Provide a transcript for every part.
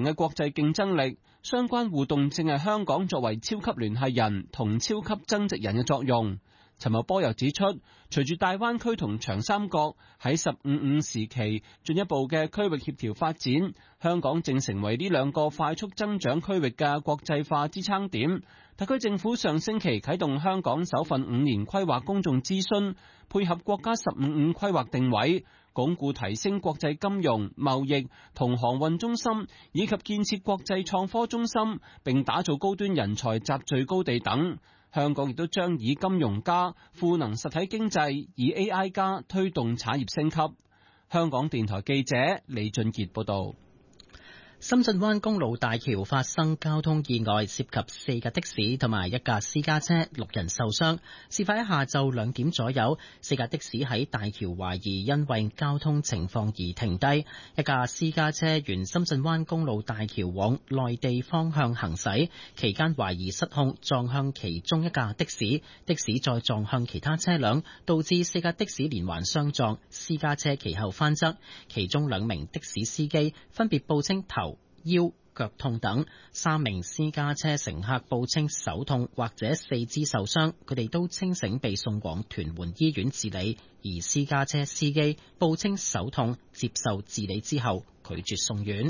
嘅國際競爭力。相關互動正係香港作為超級聯繫人同超級增值人嘅作用。陳茂波又指出，隨住大灣區同長三角喺15+5時期進一步嘅區域協調發展，香港正成為呢兩個快速增長區域嘅國際化支撐點。特區政府上星期啟動香港首份5年規劃公眾諮詢，配合國家15+5規劃定位，鞏固提升國際金融、貿易同航運中心，以及建設國際創科中心，並打造高端人才集聚高地等。香港亦都將以金融加賦能實體經濟，以 AI 加推動產業升級。香港電台記者李俊傑報導。 深圳灣公路大橋發生交通意外，涉及4架的士同埋1架私家車，6人受傷。事發喺下晝2點左右，4架的士喺大橋懷疑因為交通情況而停低，1架私家車沿深圳灣公路大橋往內地方向行駛，期間懷疑失控撞向其中1架的士，的士再撞向其他車輛，導致4架的士連環相撞，私家車其後翻側，其中2名的士司機分別報稱頭、腰、腳痛等，3名私家車乘客報稱手痛或者四肢受傷，佢哋都清醒被送往屯門醫院治理，而私家車司機報稱手痛，接受治理之後拒絕送院。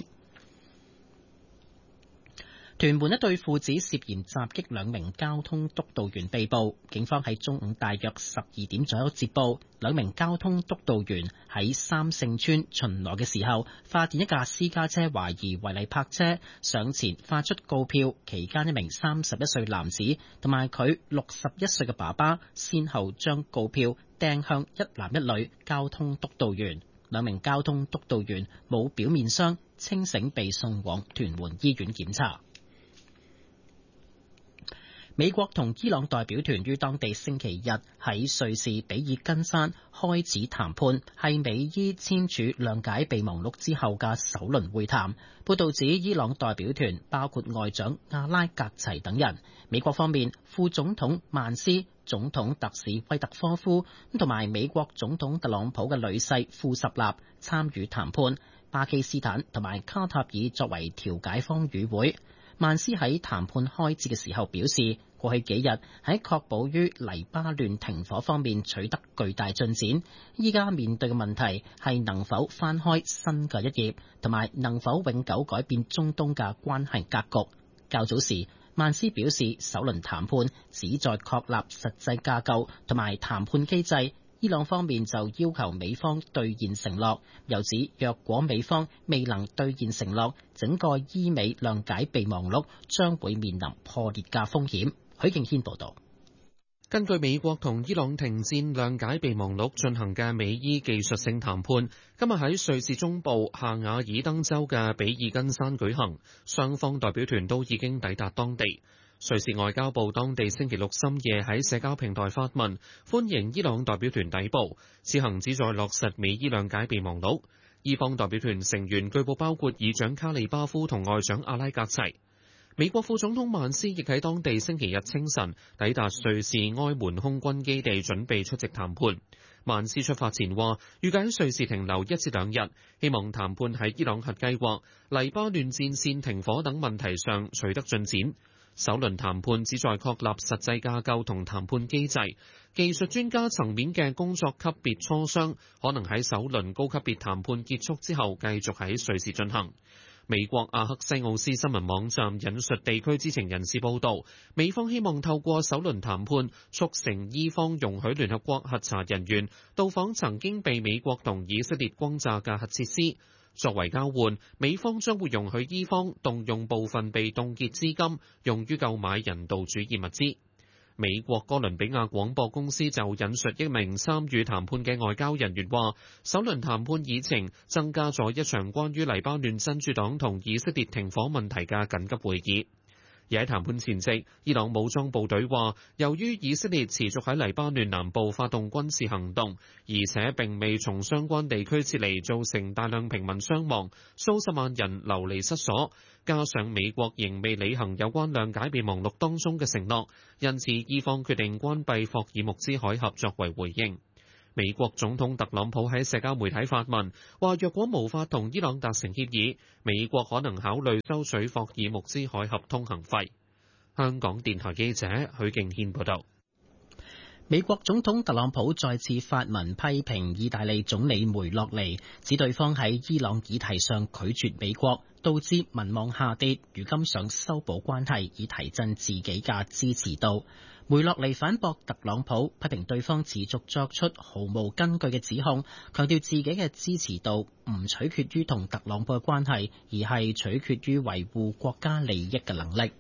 屯門一對父子涉嫌襲擊2名交通督導員被捕，警方喺中午大約12點左右接報，2名交通督導員喺三聖村巡邏嘅時候，發現一架私家車懷疑違例泊車，上前發出告票，期間1名31歲男子同埋佢61歲嘅爸爸，先後將告票掟向一男一女交通督導員，2名交通督導員冇表面傷，清醒被送往屯門醫院檢查。美國同伊朗代表團於當地星期日喺瑞士比爾根山開始談判，係美伊簽署諒解備忘錄之後嘅首輪會談。報道指伊朗代表團包括外長阿拉格齊等人，美國方面副總統曼斯、總統特使威特科夫同埋美國總統特朗普嘅女婿庫什納參與談判，巴基斯坦同埋卡塔爾作為調解方與會。曼斯喺談判開始嘅時候表示，過去幾日喺確保於黎巴嫩停火方面取得巨大進展，依家面對嘅問題係能否翻開新嘅一頁，同埋能否永久改變中東嘅關係格局。較早時，曼斯表示首輪談判旨在確立實際架構同埋談判機制。伊朗方面就要求美方兌現承諾，又指若果美方未能兌現承諾，整個伊美諒解備忘錄將會面臨破裂嘅風險。許敬軒報導。 根據美國同伊朗停戰諒解備忘錄進行嘅美伊技術性談判，今日喺瑞士中部夏瓦爾登州嘅比爾根山舉行，雙方代表團都已經抵達當地。瑞士外交部當地星期六深夜喺社交平台發文，歡迎伊朗代表團抵埗，此行旨在落實美伊諒解備忘錄。伊方代表團成員據報包括議長卡利巴夫同外長阿拉格齊。美國副總統曼斯亦喺當地星期日清晨抵達瑞士埃門空軍基地，準備出席談判。曼斯出發前話，預計喺瑞士停留1至2日，希望談判喺伊朗核計劃、黎巴嫩戰線停火等問題上取得進展。首輪談判旨在確立實際架構同談判機制，技術專家層面嘅工作級別磋商可能喺首輪高級別談判結束之後繼續喺瑞士進行。美國阿克西奧斯新聞網站引述地區知情人士報道，美方希望透過首輪談判促成伊方容許聯合國核查人員到訪曾經被美國同以色列轟炸嘅核設施。作為交換，美方將會容許伊方動用部分被凍結資金，用於購買人道主義物資。美國哥倫比亞廣播公司就引述一名參與談判嘅外交人員話，首輪談判議程增加咗一場關於黎巴嫩真主黨同以色列停火問題嘅緊急會議。而喺談判前夕，伊朗武裝部隊話，由於以色列持續喺黎巴嫩南部發動軍事行動，而且並未從相關地區撤離，造成大量平民傷亡，數十萬人流離失所，加上美國仍未履行有關諒解備忘錄當中嘅承諾，因此伊方決定關閉霍爾木茲海峽作為回應。 美國總統特朗普喺社交媒體發文，話若果無法同伊朗達成協議，美國可能考慮收取霍爾木茲海峽通行費。香港電台記者許敬軒報道。 美國總統特朗普再次發文批評意大利總理梅洛尼，指對方喺伊朗議題上拒絕美國，導致民望下跌，如今想修補關係以提振自己嘅支持度。梅洛尼反駁特朗普，批評對方持續作出毫無根據嘅指控，強調自己嘅支持度唔取決於同特朗普嘅關係，而係取決於維護國家利益嘅能力。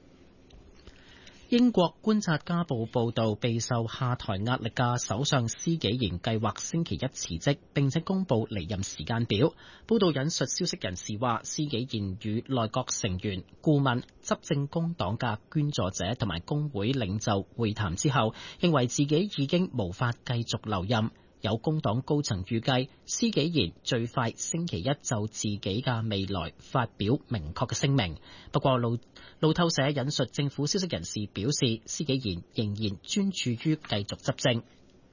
英國觀察家報報道，備受下台壓力嘅首相施紀賢計劃星期一辭職，並且公布離任時間表。報道引述消息人士話，施紀賢與內閣成員、顧問、執政工黨嘅捐助者同埋工會領袖會談之後，認為自己已經無法繼續留任。有工黨高層預計，施紀賢最快星期一就自己嘅未來發表明確嘅聲明。不過路透社引述政府消息人士表示，施紀賢仍然專注於繼續執政。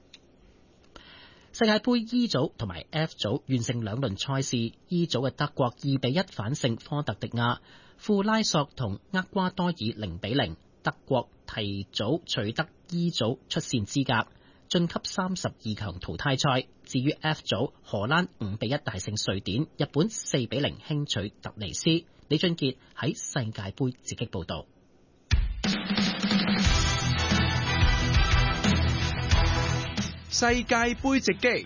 世界盃 E 組同埋 F 組完成兩輪賽事 ，E 組嘅德國2-1反勝科特迪瓦，庫拉索同厄瓜多爾0-0，德國提早取得 E 組出線資格，晉級32強淘汰賽。至於 F 組，荷蘭5-1大勝瑞典，日本4-0輕取突尼斯。李俊傑喺世界盃直擊報導。 世界盃直擊。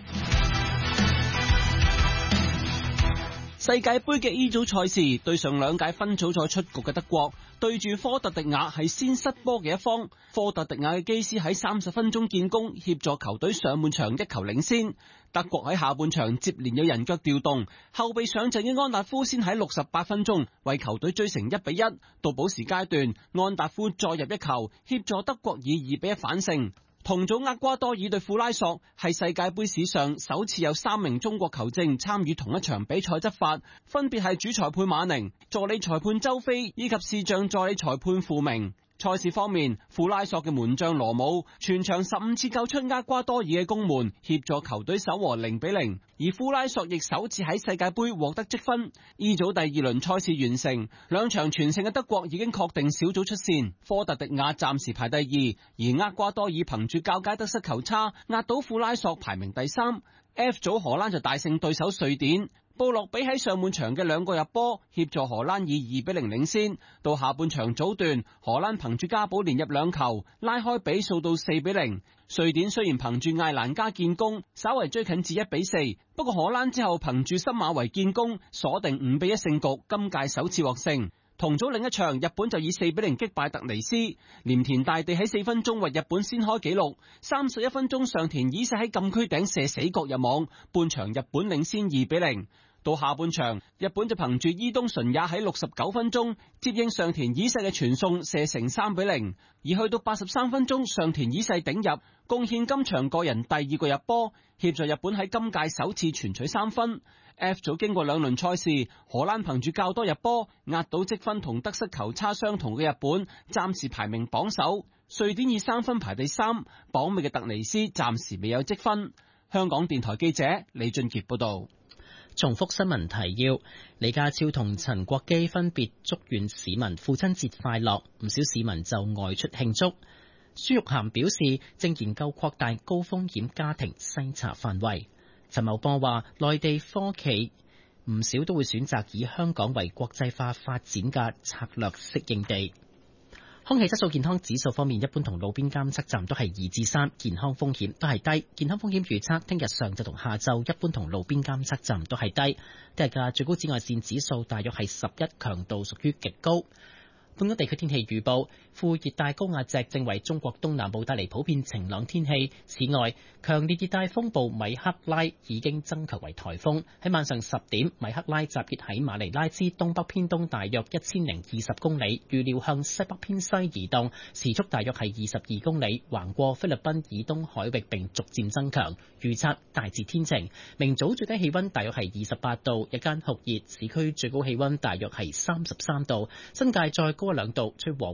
世界盃嘅 E 組賽事，對上兩屆分組賽出局嘅德國對住科特迪瓦係先失波嘅一方。科特迪瓦嘅基斯喺30分鐘建功，協助球隊上半場1球領先。德國喺下半場接連有人腳調動，後備上陣嘅安達夫先喺68分鐘為球隊追成1-1。到補時階段，安達夫再入一球，協助德國以2-1反勝。同組厄瓜多爾對庫拉索係世界盃史上首次有3名中國球證參與同一場比賽執法，分別係主裁判馬寧、助理裁判周飛以及視像助理裁判傅明。賽事方面，庫拉索嘅門將羅姆全場15次救出厄瓜多爾嘅攻門，協助球隊守和0-0。而庫拉索亦首次喺世界盃獲得積分。E 組第二輪賽事完成，兩場全勝嘅德國已經確定小組出線，科特迪瓦暫時排第2，而厄瓜多爾憑住較佳得失球差壓倒庫拉索排名第3。F 組荷蘭就大勝對手瑞典。布洛比喺上半場嘅2個入波，協助荷蘭以2-0領先。到下半場早段，荷蘭憑住加寶連入2球，拉開比數到4-0。瑞典雖然憑住艾蘭加建功，稍為追近至1-4，不過荷蘭之後憑住森馬維建功，鎖定5-1勝局，今屆首次獲勝。同組另一場，日本就以4-0擊敗突尼斯。鎌田大地喺4分鐘為日本先開紀錄，31分鐘上田以世喺禁區頂射死角入網，半場日本領先2-0。到下半場，日本就憑住伊東純也喺69分鐘接應上田以世嘅傳送射成3-0，而去到83分鐘上田以世頂入，貢獻今場個人第2個入波，協助日本喺今屆首次全取3分。F 組經過兩輪賽事，荷蘭憑住較多入波壓倒積分同得失球差相同嘅日本，暫時排名榜首。瑞典以3分排第3，榜尾嘅突尼斯暫時未有積分。香港電台記者李俊傑報道。 重複新聞提要：李家超同陳國基分別祝願市民父親節快樂，唔少市民就外出慶祝。孫玉菡表示，正研究擴大高風險家庭篩查範圍。陳茂波話，內地科企唔少都會選擇以香港為國際化發展嘅策略適應地。空氣質素健康指數方面，一般同路邊監測站都係2至3，健康風險都係低。健康風險預測，聽日上晝同下晝一般同路邊監測站都係低。聽日嘅最高紫外線指數大約係11，強度屬於極高。本港地區天氣預報，副熱帶高壓脊正為中國東南部帶嚟普遍晴朗天氣。此外，強烈熱帶風暴米克拉已經增強為颱風。喺晚上10點，米克拉集結喺馬尼拉之東北偏東大約1020公里，預料向西北偏西移動，時速大約係22公里，橫過菲律賓以東海域並逐漸增強。預測大致天晴，明早最低氣溫大約係28度，日間酷熱，市區最高氣溫大約係33度，新界再高1-2度，吹和緩南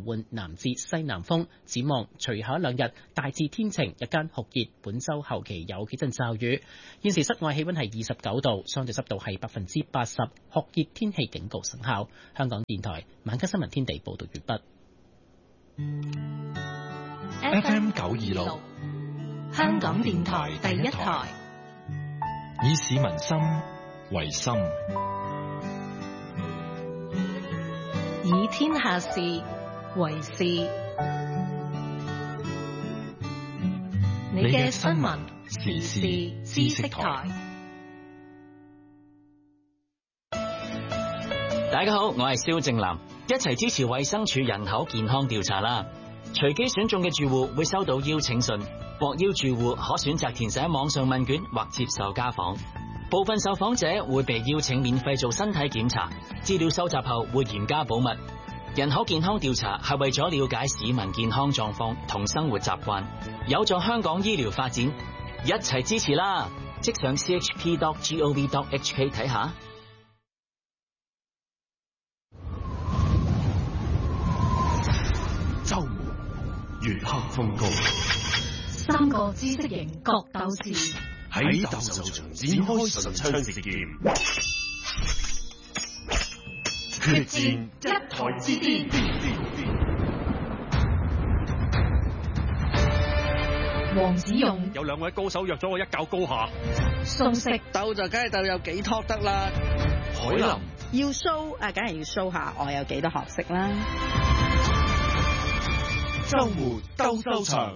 南至西南風。展望隨後一兩日大致天晴，日間酷熱，本週後期有幾陣驟雨。現時室外氣溫係29度，相對濕度係80%，酷熱天氣警告生效。香港電台晚間新聞天地報道完畢。 FM 926，香港電台第一台，以市民心為心， 以天下事為事。你嘅新聞時事知識台。 大家好，我係蕭正楠，一齊支持衛生署人口健康調查啦！隨機選中嘅住戶會收到邀請信，獲邀住戶可選擇填寫網上問卷或接受家訪。部分受訪者會被邀請免費做身體檢查，資料收集後會嚴加保密。人口健康調查係為咗了解市民健康狀況同生活習慣，有助香港醫療發展，一齊支持啦！即上 chp.gov.hk 睇下。 周末月黑風高三個知識型角鬥士喺鬥獸場展開唇槍舌劍，決戰一台之巔。 黃子勇有兩位高手約咗我一較高下， 素食鬥就梗係鬥有幾托得啦。 海林要 show 梗係要 show 下我有幾多學識啦。 周末鬥獸場，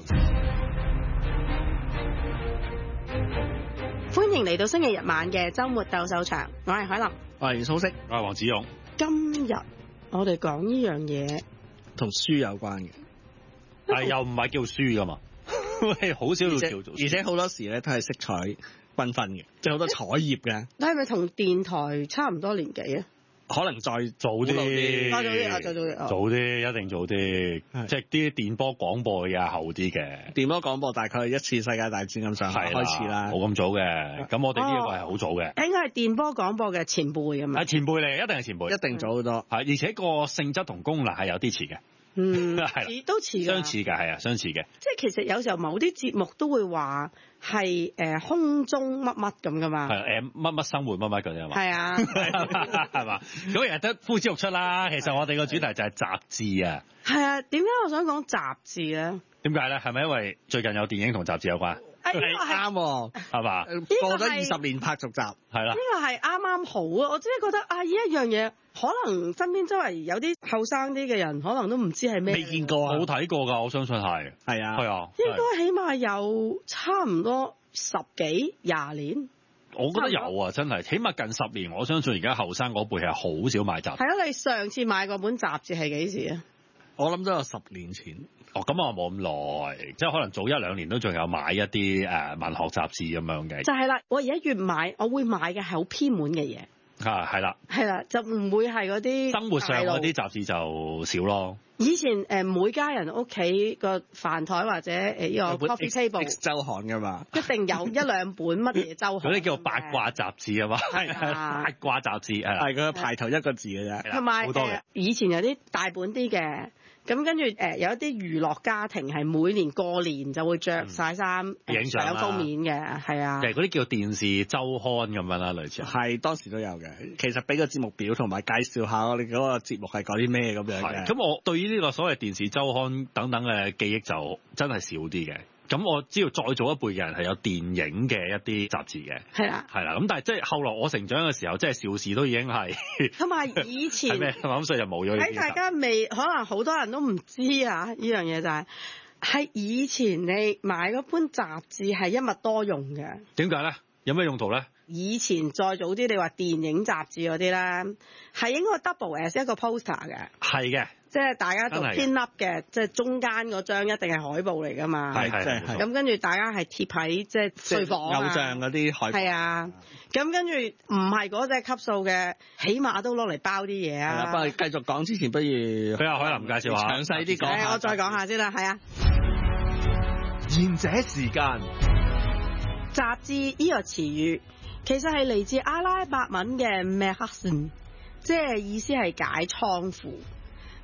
歡迎嚟到星期日晚嘅周末鬥獸場，我係海林， 我係蘇軾， 我係黃子勇。 今日我哋講呢樣嘢同書有關嘅， 但係又唔係叫書噶嘛，好少要叫做書， 而且好多時咧都係色彩繽紛嘅，即係好多彩頁嘅。 你係咪同電台差唔多年紀啊？ 可能再早啲， 早啲，一定早啲，即係啲電波廣播嘅嘢後啲嘅。 電波廣播大概係一次世界大戰咁上下開始啦， 冇咁早嘅。咁我哋呢個係好早嘅， 應該係電波廣播嘅前輩咁樣。 係前輩嚟，一定係前輩， 一定早好多。 係，而且個性質同功能係有啲似嘅。 係都似相似嘅，係啊，相似嘅。 即係其實有時候某啲節目都會話係空中乜乜咁噶嘛。 係乜乜生活乜乜嗰啲係嘛？ 係啊， 係嘛？咁日日都呼之欲出啦。其實我哋個主題就係雜誌啊。 係啊，點解我想講雜誌咧？ 點解咧？係咪因為最近有電影同雜誌有關？ 啱喎， 係嘛？ 過咗20年拍續集， 係啦。 呢個係啱啱好啊！我真係覺得啊，呢一樣嘢可能身邊周圍有啲後生啲嘅人，可能都唔知係咩。 未見過啊！ 冇睇過㗎，我相信係。 係啊， 係啊。 應該起碼有差唔多10幾20年。 我覺得有啊，真係，起碼近10年。我相信而家後生嗰輩係好少買雜誌。 係咯，你上次買嗰本雜誌係幾時啊？ 我諗都有10年前。 哦，咁我冇咁耐，即係可能早1-2年都仲有買一啲文學雜誌咁樣嘅。 就係啦，我而家越買，我會買嘅係好偏門嘅嘢。 係啦。 係啦，就唔會係嗰啲生活上嗰啲雜誌就少咯。 以前每家人屋企個飯台或者呢個 coffee table 周刊㗎嘛， 一定有1-2本乜嘢周刊。 嗰啲叫八卦雜誌啊嘛，係八卦雜誌係佢排頭一個字嘅啫。 同埋以前有啲大本啲嘅。咁跟住有一啲娛樂家庭係每年過年就會着晒衫上封面嘅，係啊。 嗰啲叫電視周刊咁樣啦，類似。 係當時都有嘅，其實俾個節目表同埋介紹下我哋嗰個節目係講啲咩咁樣嘅。 咁我對於呢個所謂電視周刊等等嘅記憶就真係少啲嘅。咁我知道再早一輩嘅人係有電影嘅一啲雜誌嘅， 係啦， 係啦。咁但係即係後來我成長嘅時候，即係邵氏都已經係同埋以前係咩？咁所以就冇咗。 喺大家未可能好多人都唔知啊！呢樣嘢就係以前你買嗰本雜誌係一物多用嘅。 點解咧？有咩用途咧？ 以前再早啲，你話電影雜誌嗰啲咧，係應該 double as 一個 poster 嘅。 係嘅。 即係大家做編輯嘅，即係中間嗰張一定係海報嚟㗎嘛。 係。 咁跟住大家係貼喺即係睡房偶像嗰啲海報。 係啊。咁跟住唔係嗰隻級數嘅，起碼都攞嚟包啲嘢啊。 係啦，不過繼續講之前，不如俾阿海林介紹下， 詳細啲講。 我再講下先啦，係啊。 賢者時間。 雜誌呢個詞語其實係嚟自阿拉伯文嘅 magazine， 即係意思係解倉庫。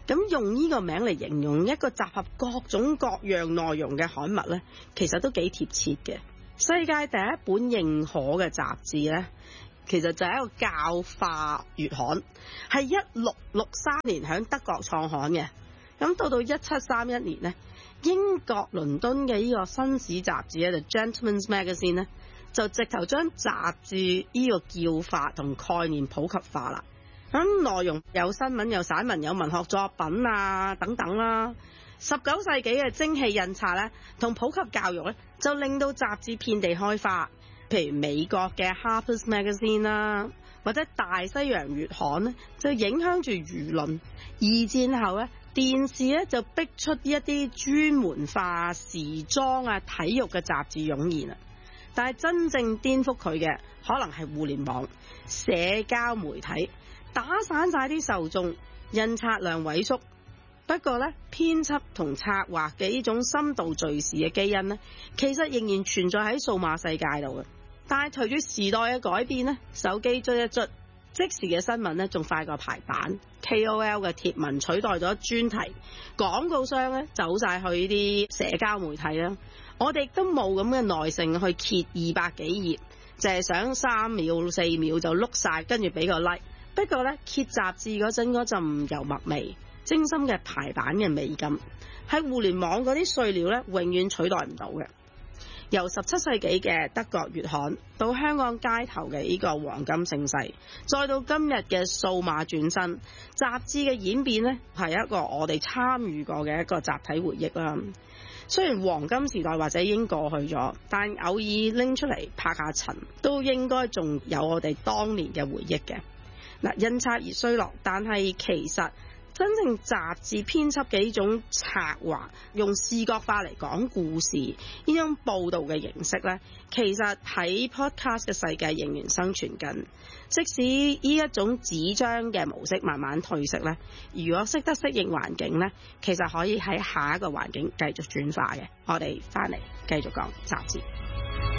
咁用呢個名嚟形容一個集合各種各樣內容嘅刊物呢，其實都幾貼切嘅。世界第一本認可嘅雜誌呢，其實就係一個教化月刊，係1663年喺德國創刊嘅。咁到到1731年呢，英國倫敦嘅呢個紳士雜誌咧，就 Gentleman's Magazine 呢，就直頭將雜誌呢個叫法同概念普及化啦。咁內容有新聞、有散文、有文學作品啊等等啦。19世紀嘅蒸汽印刷咧，同普及教育咧，就令到雜誌遍地開花。譬如美國嘅 Harper's Magazine 啦，或者大西洋月刊咧，就影響住輿論。二戰後咧，電視咧就逼出一啲專門化時裝啊、體育嘅雜誌湧現啦。但係真正顛覆佢嘅，可能係互聯網、社交媒體，打散晒啲受眾，印刷量萎縮。不過咧，編輯同策劃嘅呢種深度敘事嘅基因呢，其實仍然存在喺數碼世界度嘅。但係隨住時代嘅改變呢，手機捽一捽，即時嘅新聞呢仲快過排版 ，KOL 嘅貼文取代咗專題，廣告商呢走晒去呢啲社交媒體啦。我哋都冇咁嘅耐性去揭200幾頁，就係想3秒4秒就碌晒，跟住俾個 like。不過呢，揭雜誌嗰陣嗰陣油墨味、精心嘅排版嘅美感，喺互聯網嗰啲碎料呢，永遠取代唔到嘅。由17世紀嘅德國月刊到香港街頭嘅呢個黃金盛世，再到今日嘅數碼轉身，雜誌嘅演變呢，係一個我哋參與過嘅一個集體回憶啦。雖然黃金時代或者已經過去咗，但偶爾拎出嚟拍下塵，都應該仲有我哋當年嘅回憶嘅。嗱，印刷業衰落，但係其實真正雜誌編輯嘅呢種策劃，用視覺化嚟講故事，呢種報導嘅形式呢，其實喺 podcast 嘅世界仍然生存緊。即使呢一種紙張嘅模式慢慢退色呢，如果識得適應環境呢，其實可以喺下一個環境繼續轉化嘅。我哋翻嚟繼續講雜誌。